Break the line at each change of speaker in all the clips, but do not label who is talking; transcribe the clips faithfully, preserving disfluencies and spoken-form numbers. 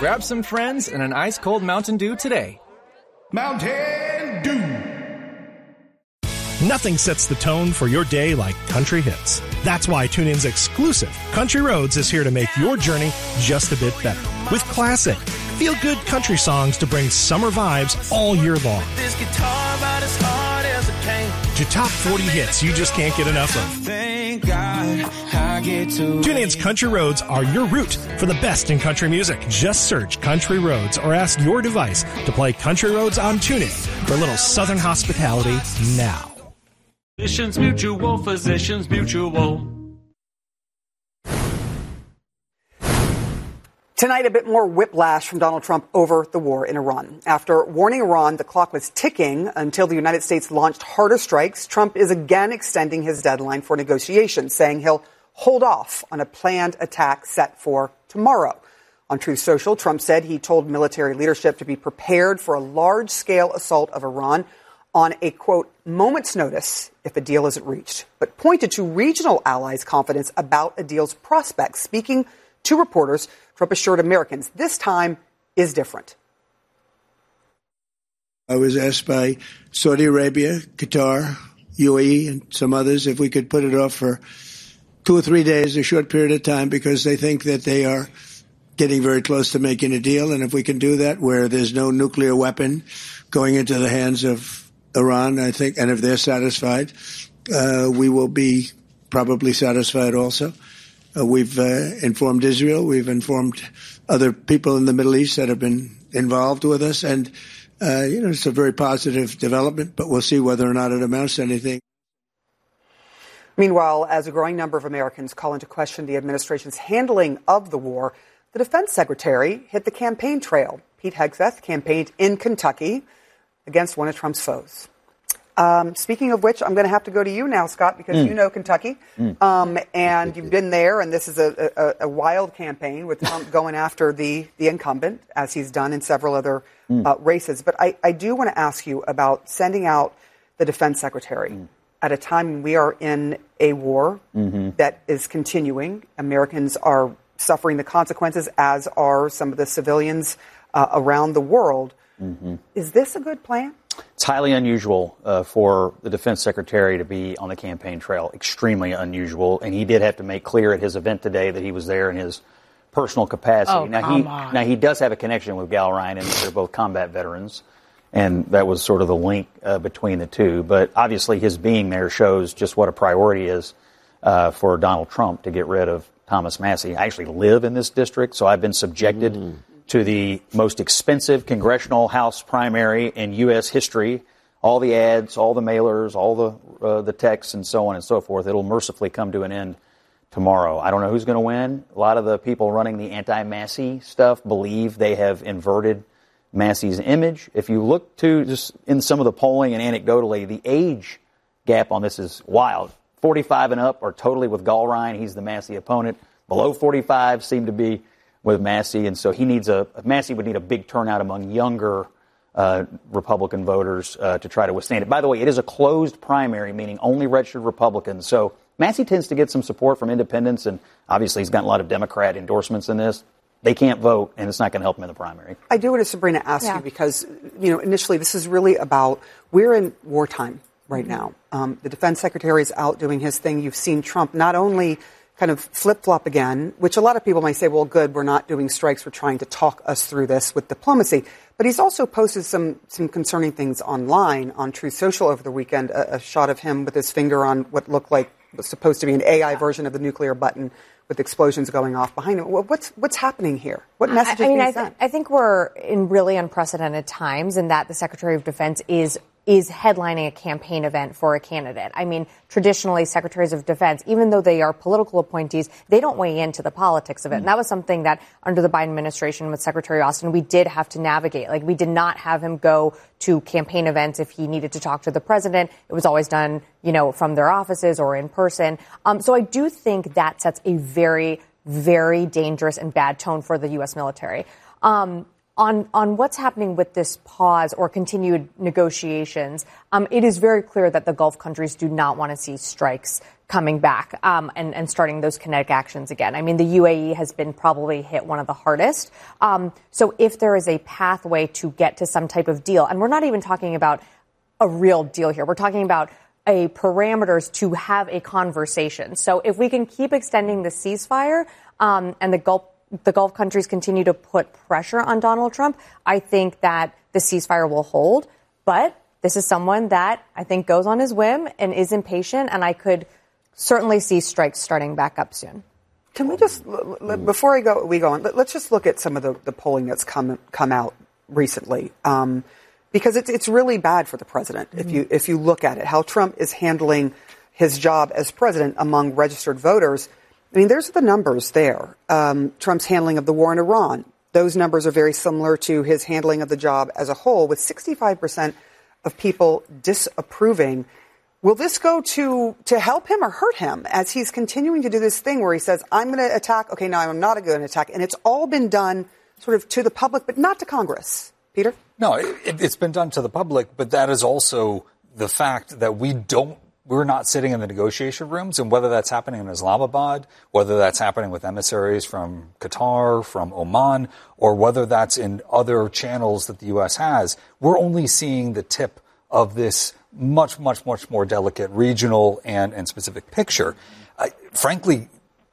Grab some friends and an ice-cold Mountain Dew today.
Mountain Dew.
Nothing sets the tone for your day like country hits. That's why TuneIn's exclusive Country Roads is here to make your journey just a bit better. With classic, feel-good country songs to bring summer vibes all year long.
This guitar about as hard as it came.
To top forty hits you just can't get enough of.
Thank God I get to
TuneIn's Country Roads are your route for the best in country music. Just search Country Roads or ask your device to play Country Roads on TuneIn for a little Southern hospitality now.
Physicians Mutual, Physicians Mutual.
Tonight, a bit more whiplash from Donald Trump over the war in Iran. After warning Iran the clock was ticking until the United States launched harder strikes, Trump is again extending his deadline for negotiations, saying he'll hold off on a planned attack set for tomorrow. On Truth Social, Trump said he told military leadership to be prepared for a large-scale assault of Iran on a, quote, moment's notice if a deal isn't reached, but pointed to regional allies' confidence about a deal's prospects. Speaking to reporters, Trump assured Americans this time is different.
I was asked by Saudi Arabia, Qatar, U A E, and some others if we could put it off for two or three days, a short period of time, because they think that they are getting very close to making a deal. And if we can do that where there's no nuclear weapon going into the hands of Iran, I think, and if they're satisfied, uh, we will be probably satisfied also. Uh, we've uh, informed Israel. We've informed other people in the Middle East that have been involved with us. And, uh, you know, it's a very positive development, but we'll see whether or not it amounts to anything.
Meanwhile, as a growing number of Americans call into question the administration's handling of the war, the defense secretary hit the campaign trail. Pete Hegseth campaigned in Kentucky against one of Trump's foes. Um, speaking of which, I'm going to have to go to you now, Scott, because mm. you know Kentucky, mm. um, and you've been there, and this is a, a, a wild campaign with Trump going after the, the incumbent, as he's done in several other mm. uh, races. But I, I do want to ask you about sending out the defense secretary mm. at a time when we are in a war mm-hmm. that is continuing. Americans are suffering the consequences, as are some of the civilians uh, around the world. Mm-hmm. Is this a good plan?
It's highly unusual uh, for the defense secretary to be on the campaign trail, extremely unusual. And he did have to make clear at his event today that he was there in his personal capacity.
Oh,
now,
come
he,
on.
now, he does have a connection with Gal Ryan, and they're both combat veterans. And that was sort of the link uh, between the two. But obviously his being there shows just what a priority is uh, for Donald Trump to get rid of Thomas Massie. I actually live in this district, so I've been subjected mm. to the most expensive congressional House primary in U S history. All the ads, all the mailers, all the uh, the texts, and so on and so forth. It'll mercifully come to an end tomorrow. I don't know who's going to win. A lot of the people running the anti-Massie stuff believe they have inverted Massie's image. If you look to just in some of the polling and anecdotally, the age gap on this is wild. forty-five and up are totally with Gal Ryan. He's the Massie opponent. Below forty-five seem to be with Massie, and so he needs a Massie would need a big turnout among younger uh, Republican voters uh, to try to withstand it. By the way, it is a closed primary, meaning only registered Republicans. So Massie tends to get some support from independents, and obviously he's gotten a lot of Democrat endorsements in this. They can't vote, and it's not going to help him in the primary.
I do want to, Sabrina, ask
yeah.
you because, you know, initially this is really about we're in wartime right mm-hmm. now. Um, the defense secretary is out doing his thing. You've seen Trump not only kind of flip-flop again, which a lot of people might say, well, good, we're not doing strikes. We're trying to talk us through this with diplomacy. But he's also posted some some concerning things online on Truth Social over the weekend, a, a shot of him with his finger on what looked like was supposed to be an A I version of the nuclear button with explosions going off behind him. What's what's happening here? What message
I, I
is
mean,
being
I,
sent?
th- I think we're in really unprecedented times, and that the Secretary of Defense is is headlining a campaign event for a candidate. I mean, traditionally, secretaries of defense, even though they are political appointees, they don't weigh into the politics of it. And that was something that under the Biden administration with Secretary Austin, we did have to navigate. Like, we did not have him go to campaign events if he needed to talk to the president. It was always done, you know, from their offices or in person. Um, so I do think that sets a very, very dangerous and bad tone for the U S military. Um, On on what's happening with this pause or continued negotiations, um, it is very clear that the Gulf countries do not want to see strikes coming back um, and, and starting those kinetic actions again. I mean, the U A E has been probably hit one of the hardest. Um, so if there is a pathway to get to some type of deal, and we're not even talking about a real deal here, we're talking about a parameters to have a conversation. So if we can keep extending the ceasefire um, and the Gulf, the Gulf countries continue to put pressure on Donald Trump, I think that the ceasefire will hold. But this is someone that I think goes on his whim and is impatient, and I could certainly see strikes starting back up soon.
Can we just, before we go, we go on, let's just look at some of the, the polling that's come come out recently, um, because it's it's really bad for the president. Mm-hmm. If you if you look at it, how Trump is handling his job as president among registered voters. I mean, there's the numbers there. Um, Trump's handling of the war in Iran. Those numbers are very similar to his handling of the job as a whole, with sixty-five percent of people disapproving. Will this go to to help him or hurt him as he's continuing to do this thing where he says, I'm going to attack. OK, now I'm not going to attack. And it's all been done sort of to the public, but not to Congress. Peter?
No, it, it's been done to the public. But that is also the fact that we don't we're not sitting in the negotiation rooms. And whether that's happening in Islamabad, whether that's happening with emissaries from Qatar, from Oman, or whether that's in other channels that the U S has, we're only seeing the tip of this much, much, much more delicate regional and, and specific picture. Uh, frankly,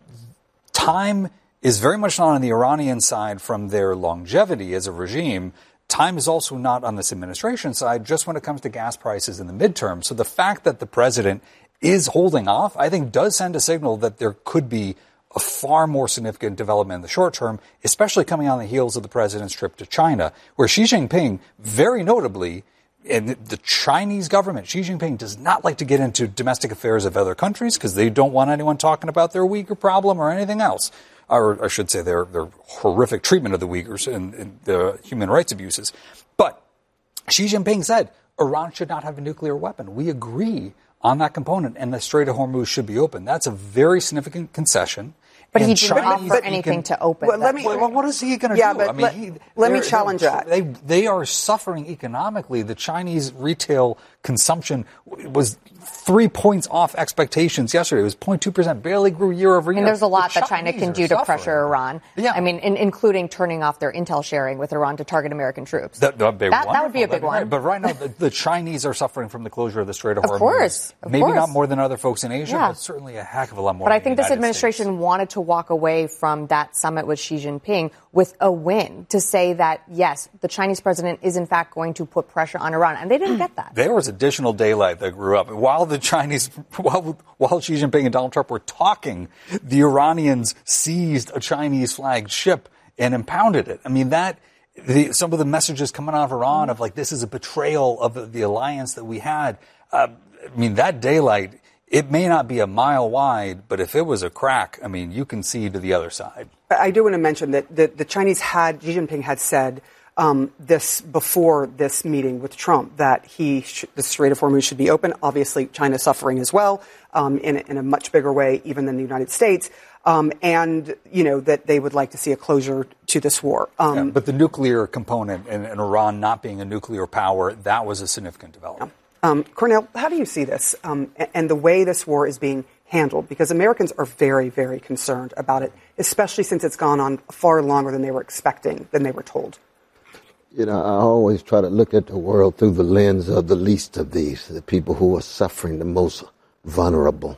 time is very much not on the Iranian side from their longevity as a regime. Time is also not on this administration side just when it comes to gas prices in the midterm. So the fact that the president is holding off, I think, does send a signal that there could be a far more significant development in the short term, especially coming on the heels of the president's trip to China, where Xi Jinping, very notably, and the Chinese government, Xi Jinping, does not like to get into domestic affairs of other countries because they don't want anyone talking about their Uyghur problem or anything else. Or I should say their, their horrific treatment of the Uyghurs and, and the human rights abuses. But Xi Jinping said Iran should not have a nuclear weapon. We agree on that component, and the Strait of Hormuz should be open. That's a very significant concession.
But
and
he didn't
Chinese,
offer anything can, to open.
Well, let me,
well, what is he going to
yeah,
do?
But
I mean,
let,
he,
let me challenge that.
They they are suffering economically. The Chinese retail consumption was three points off expectations yesterday. It was zero point two percent, barely grew year over year.
I mean, there's a lot
the
that China
Chinese
can do to
suffering.
pressure Iran.
Yeah.
I mean, in, including turning off their intel sharing with Iran to target American troops.
That, that'd be
that, that would be a big
be
one.
Right. But right now, the, the Chinese are suffering from the closure of the Strait of,
of
Hormuz.
Course, of
Maybe
course.
not more than other folks in Asia,
yeah.
but certainly a heck of a lot more.
But
in
I think
the
this
United
administration
States.
wanted to walk away from that summit with Xi Jinping with a win to say that, yes, the Chinese president is in fact going to put pressure on Iran. And they didn't get that.
There was additional daylight that grew up. While the Chinese, while, while Xi Jinping and Donald Trump were talking, the Iranians seized a Chinese flagged ship and impounded it. I mean, that, the, some of the messages coming out of Iran of like, this is a betrayal of the, the alliance that we had. Uh, I mean, that daylight, it may not be a mile wide, but if it was a crack, I mean, you can see to the other side.
I do want to mention that the, the Chinese had, Xi Jinping had said um, this before this meeting with Trump, that he sh- the Strait of Hormuz should be open. Obviously, China's suffering as well um, in, in a much bigger way, even than the United States. Um, and, you know, that they would like to see a closure to this war. Um,
yeah, but the nuclear component and, and Iran not being a nuclear power, that was a significant development.
Yeah. Um, Cornel, how do you see this um, and, and the way this war is being handled? Because Americans are very, very concerned about it, especially since it's gone on far longer than they were expecting, than they were told.
You know, I always try to look at the world through the lens of the least of these, the people who are suffering the most vulnerable.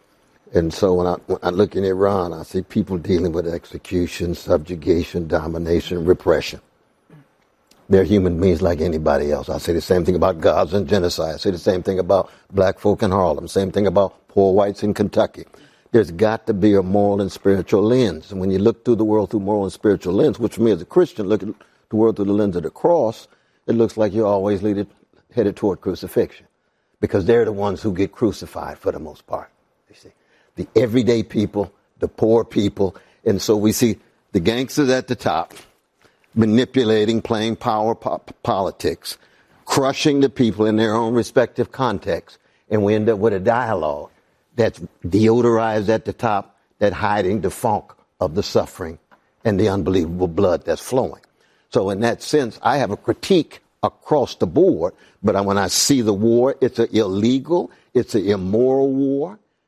And so when I, when I look in Iran, I see people dealing with execution, subjugation, domination, repression. They're human beings like anybody else. I say the same thing about Gaza and genocide. I say the same thing about black folk in Harlem. Same thing about poor whites in Kentucky. There's got to be a moral and spiritual lens. And when you look through the world through moral and spiritual lens, which for me as a Christian, look at the world through the lens of the cross, it looks like you're always leaded, headed toward crucifixion. Because they're the ones who get crucified for the most part. You see, the everyday people, the poor people. And so we see the gangsters at the top, manipulating, playing power po- politics, crushing the people in their own respective contexts. And we end up with a dialogue that's deodorized at the top, that hiding the funk of the suffering and the unbelievable blood that's flowing. So in that sense, I have a critique across the board. But when I see the war, it's an illegal, it's an immoral war,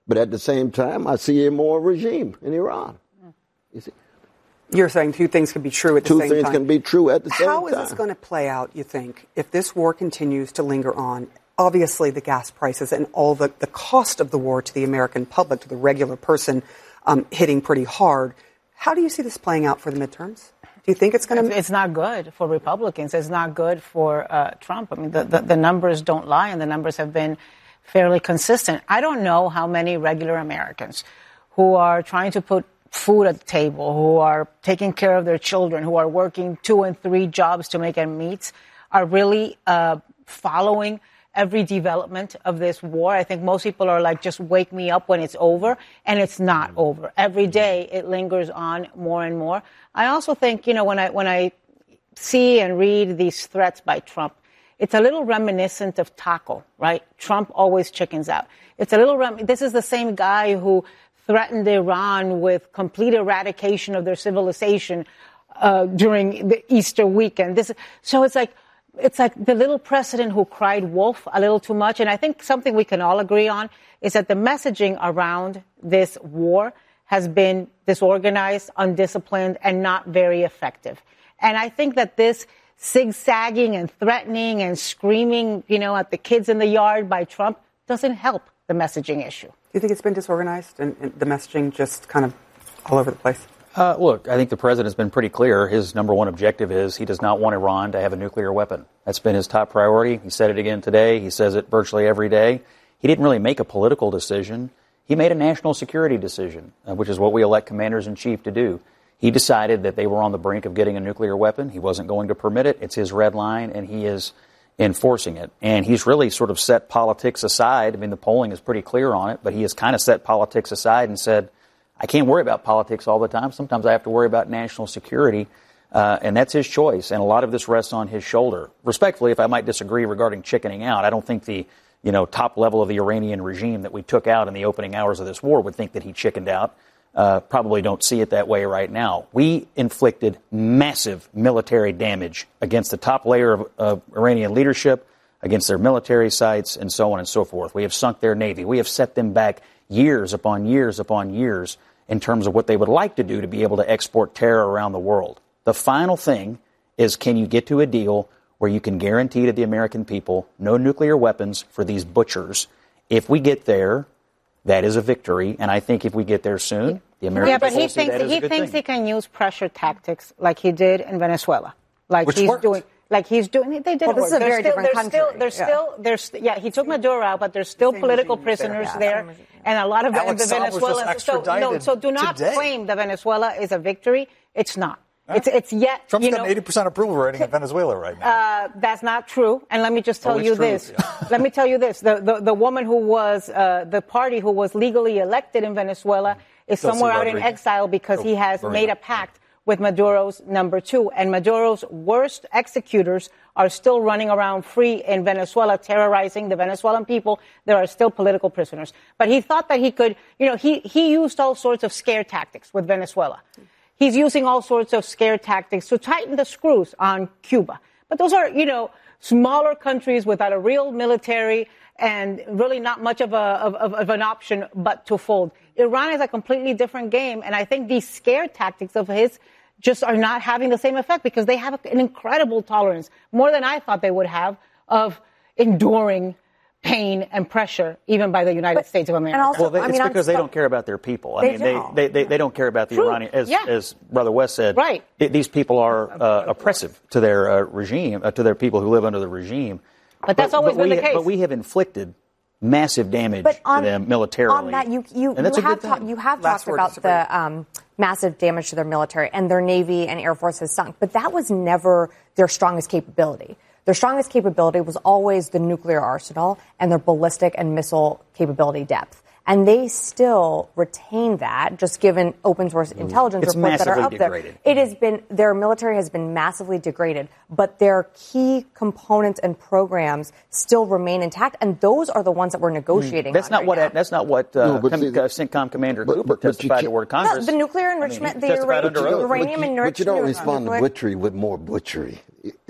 But at the same time, I see a moral regime in Iran. You see?
You're saying two things can be true at the
two
same time.
Two things can be true at the same time.
How is this going to play out, you think, if this war continues to linger on? Obviously, the gas prices and all the, the cost of the war to the American public, to the regular person, um, hitting pretty hard. How do you see this playing out for the midterms? Do you think it's going to...
It's not good for Republicans. It's not good for uh, Trump. I mean, the, the, the numbers don't lie, and the numbers have been fairly consistent. I don't know how many regular Americans who are trying to put food at the table, who are taking care of their children, who are working two and three jobs to make ends meet, are really uh, following every development of this war. I think most people are like, just wake me up when it's over, and it's not over. Every day it lingers on more and more. I also think, you know, when I when I see and read these threats by Trump, it's a little reminiscent of Taco, right? Trump always chickens out. It's a little, rem- this is the same guy who threatened Iran with complete eradication of their civilization uh, during the Easter weekend. This, so it's like, it's like the little president who cried wolf a little too much. And I think something we can all agree on is that the messaging around this war has been disorganized, undisciplined, and not very effective. And I think that this zigzagging and threatening and screaming, you know, at the kids in the yard by Trump doesn't help the messaging issue.
Do you think it's been disorganized and, and the messaging just kind of all over the place?
Uh, look, I think the president's been pretty clear. His number one objective is he does not want Iran to have a nuclear weapon. That's been his top priority. He said it again today. He says it virtually every day. He didn't really make a political decision. He made a national security decision, uh, which is what we elect commanders-in-chief to do. He decided that they were on the brink of getting a nuclear weapon. He wasn't going to permit it. It's his red line, and he is enforcing it. And he's really sort of set politics aside. I mean, the polling is pretty clear on it, but he has kind of set politics aside and said, I can't worry about politics all the time. Sometimes I have to worry about national security, uh, and that's his choice. And a lot of this rests on his shoulder. Respectfully, if I might disagree regarding chickening out, I don't think the you know top level of the Iranian regime that we took out in the opening hours of this war would think that he chickened out. Uh, probably don't see it that way right now. We inflicted massive military damage against the top layer of, of Iranian leadership, against their military sites, and so on and so forth. We have sunk their navy. We have set them back years upon years upon years in terms of what they would like to do to be able to export terror around the world. The final thing is, can you get to a deal where you can guarantee to the American people no nuclear weapons for these butchers? If we get there, that is a victory, and I think if we get there soon, the American
yeah, but
people
he
will see
thinks
that as a
he
good
thinks
thing.
he can use pressure tactics like he did in Venezuela, like
Which
he's
worked.
doing. Like he's doing, they didn't
Well, this
work.
is a
There's
very
still,
different
there's still,
country.
there's
Yeah.
still, there's, yeah, he took Maduro out, but there's still political prisoners there, and a lot of
Alex
the
Saab was just
Venezuelans. So, no,
extradited
so do not
today.
claim that Venezuela is a victory. It's not. It's, it's yet.
Trump's
you
got
know,
an eighty percent approval rating in Venezuela right now.
Uh, that's not true. And let me just tell
Oh, it's
you
true.
this. Let me tell you this. The, the, the woman who was, uh, the party who was legally elected in Venezuela is
Delcy
somewhere out in
Rodriguez.
exile because
Oh,
he has
Marina.
made a pact with Maduro's number two. And Maduro's worst executors are still running around free in Venezuela, terrorizing the Venezuelan people. There are still political prisoners. But he thought that he could, you know, he, he used all sorts of scare tactics with Venezuela. He's using all sorts of scare tactics to tighten the screws on Cuba. But those are, you know, smaller countries without a real military and really not much of, a, of, of, of an option but to fold. Iran is a completely different game, and I think these scare tactics of his just are not having the same effect because they have an incredible tolerance, more than I thought they would have, of enduring pain and pressure, even by the United
But-
States of America.
and also-
Well, they,
I
it's
mean, I'm
because they
stuck-
don't care about their people. I
They
mean,
don't.
they, they, they, they don't care about the
True.
Iranian, as,
Yeah.
as Brother West said.
Right.
th- these people are uh, oppressive to their uh, regime, uh, to their people who live under the regime.
But that's always
but
been
we,
the case.
But we have inflicted massive damage
But on,
to them militarily.
on that, you you,
and that's
you
a
have
good
ta-
thing.
you have
Last
talked
word,
about
disagree.
the um, massive damage to their military, and their Navy and Air Force has sunk. But that was never their strongest capability. Their strongest capability was always the nuclear arsenal and their ballistic and missile capability depth. And they still retain that, just given open source intelligence
It's
reports that are
massively
up there.
degraded.
It has been, their military has been massively degraded, but their key components and programs still remain intact, and those are the ones that we're negotiating
That's
on
not
right
what
now.
that's not what uh,
No, but
Com-
see,
uh, CENTCOM Commander
but-
Cooper
but- but you
testified to
can't-
Word Congress.
No, the nuclear
I mean, he
enrichment, the
testified
uranium,
under oath.
uranium
but you,
enrichment.
but you don't
is
respond to
nuclear.
butchery with more butchery. See,
Sure.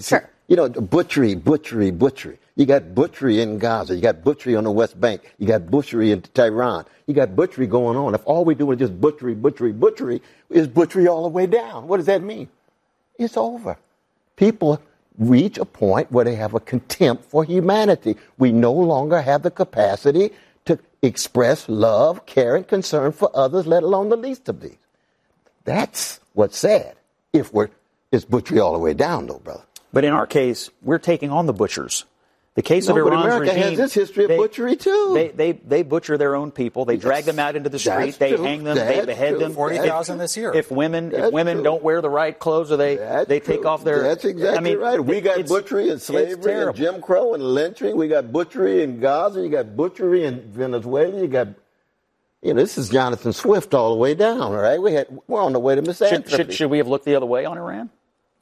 You know, butchery, butchery, butchery. You got butchery in Gaza. You got butchery on the West Bank. You got butchery in Tehran. You got butchery going on. If all we do is just butchery, butchery, butchery, is butchery all the way down. What does that mean? It's over. People reach a point where they have a contempt for humanity. We no longer have the capacity to express love, care, and concern for others, let alone the least of these. That's what's sad. If we're, it's butchery all the way down, though, brother.
But in our case, we're taking on the butchers. The case
no,
of Iran's
America
regime,
has this history of
they,
butchery too.
They, they they butcher their own people. They yes. drag them out into the street. They
true.
hang them.
That's
they behead
true.
them.
Forty thousand this year.
If women
That's
if women
true.
don't wear the right clothes, or they
That's
they
true.
take off their.
That's exactly
I mean,
right. We got
it's,
butchery and slavery and Jim Crow and lynching. We got butchery in Gaza. You got butchery in Venezuela. You got. You know, this is Jonathan Swift all the way down. All right, we had we're on the way to misanthropy.
Should, should, should we have looked the other way on Iran?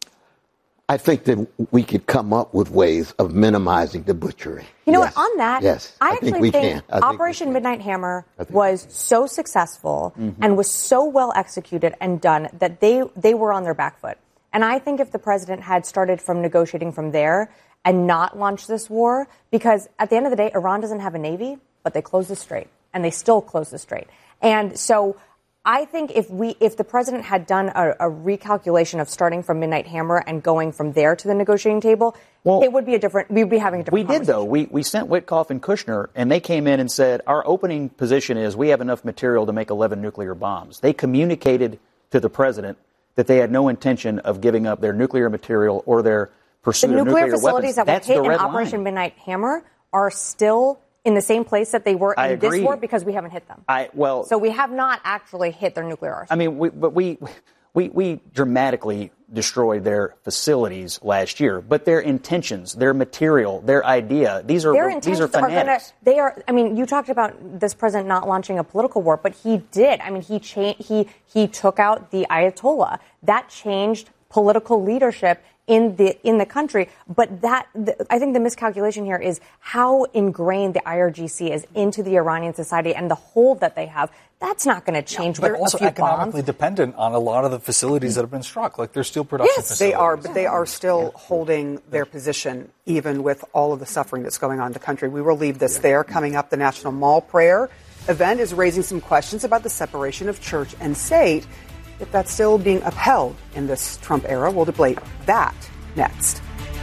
I think that we could come up with ways of minimizing the butchery.
You know
yes.
what? On that,
yes.
I,
I
actually
think we
think,
can. I
Operation
think we
Midnight Hammer
think
was so successful
mm-hmm.
and was so well executed and done that they, they were on their back foot. And I think if the president had started from negotiating from there and not launched this war, because at the end of the day, Iran doesn't have a navy, but they closed the strait, and they still close the strait. And so I think if we, if the president had done a, a recalculation of starting from Midnight Hammer and going from there to the negotiating table, well, it would be a different. We'd be having a different.
We did though. We we sent Witkoff and Kushner, and they came in and said our opening position is we have enough material to make eleven nuclear bombs. They communicated to the president that they had no intention of giving up their nuclear material or their pursuit
the
of
nuclear
nuclear
facilities
weapons.
that
That's
were hit
the
in
red
Operation
line.
Midnight Hammer are still in the same place that they were
I
in
agree.
this war because we haven't hit them.
I well,
so we have not actually hit their nuclear arsenal.
I mean, we, but we we we dramatically destroyed their facilities last year. But their intentions, their material, their idea, these are
their
these are
intentions are
fanatics.
gonna, they are. I mean, you talked about this president not launching a political war, but he did. I mean, he cha- he he took out the Ayatollah. That changed political leadership in the in the country. But that the, I think the miscalculation here is how ingrained the I R G C is into the Iranian society and the hold that they have. That's not going to change.
Yeah,
with
but also
a few
economically
bombs.
dependent on a lot of the facilities that have been struck, like their steel production
yes,
facilities.
they are, but they are still holding their position even with all of the suffering that's going on in the country. We will leave this there. Coming up, the National Mall Prayer event is raising some questions about the separation of church and state. If that's still being upheld in this Trump era, we'll debate that next.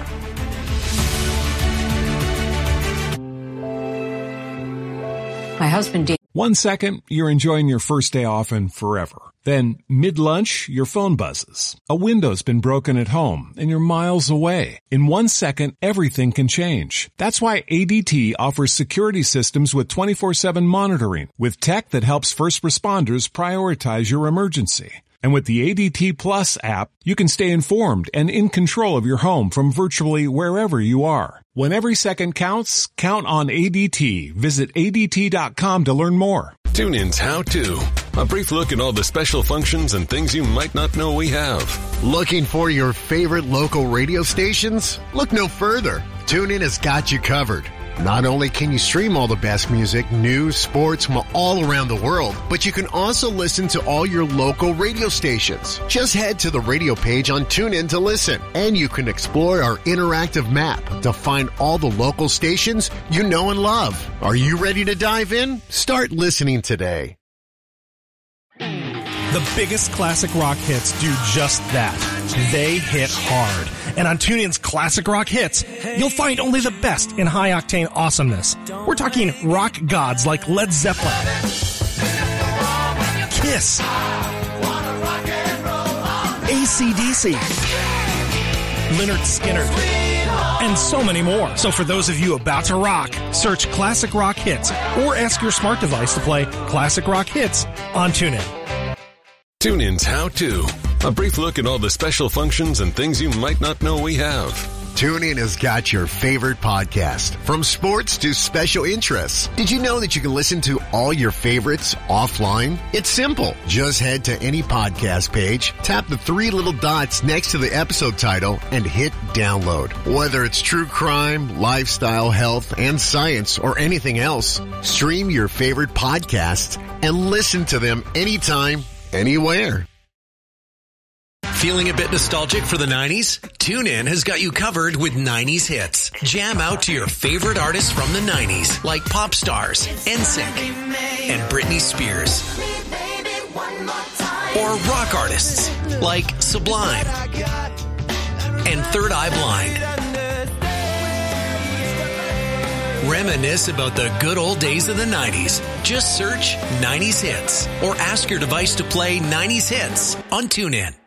My husband did.
One second, you're enjoying your first day off and forever. Then, mid-lunch, your phone buzzes. A window's been broken at home and you're miles away. In one second, everything can change. That's why A D T offers security systems with twenty-four seven monitoring, with tech that helps first responders prioritize your emergency. And with the A D T Plus app, you can stay informed and in control of your home from virtually wherever you are. When every second counts, count on A D T. Visit A D T dot com to learn more.
TuneIn's How To. A brief look at all the special functions and things you might not know we have.
Looking for your favorite local radio stations? Look no further. TuneIn has got you covered. Not only can you stream all the best music, news, sports from all around the world, but you can also listen to all your local radio stations. Just head to the radio page on TuneIn to listen, and you can explore our interactive map to find all the local stations you know and love. Are you ready to dive in? Start listening today.
The biggest classic rock hits do just that. They hit hard. And on TuneIn's Classic Rock Hits, you'll find only the best in high-octane awesomeness. We're talking rock gods like Led Zeppelin, Kiss, A C D C, Lynyrd Skynyrd, and so many more. So for those of you about to rock, search Classic Rock Hits or ask your smart device to play Classic Rock Hits on TuneIn.
TuneIn's How To. A brief look at all the special functions and things you might not know we have.
TuneIn has got your favorite podcast, from sports to special interests. Did you know that you can listen to all your favorites offline? It's simple. Just head to any podcast page, tap the three little dots next to the episode title, and hit download. Whether it's true crime, lifestyle, health, and science, or anything else, stream your favorite podcasts and listen to them anytime, anywhere.
Feeling a bit nostalgic for the nineties? TuneIn has got you covered with nineties hits. Jam out to your favorite artists from the nineties, like pop stars, N Sync, and Britney Spears. Or rock artists, like Sublime and Third Eye Blind. Reminisce about the good old days of the nineties. Just search nineties hits or ask your device to play nineties hits on TuneIn.